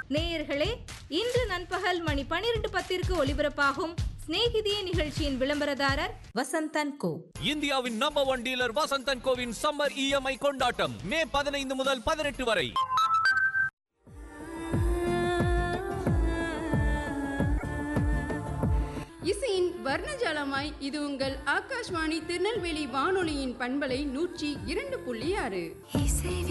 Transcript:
நேயர்களே, இன்று நண்பகல் மணி 12:10 ஒலிபரப்பாகும் ஸ்நேகிதியே நிகழ்ச்சியின் விளம்பரதாரர் வசந்தன் கோ. இந்தியாவின் number 1 dealer Vasanthan CoWIN summer EMI கொண்டாட்டம் மே 15 முதல் 18 வரை. இசையின் வர்ணஜாலமாய் இது உங்கள் ஆகாஷ்வாணி திருநெல்வேலி வானொலியின் பண்பலை 102.6.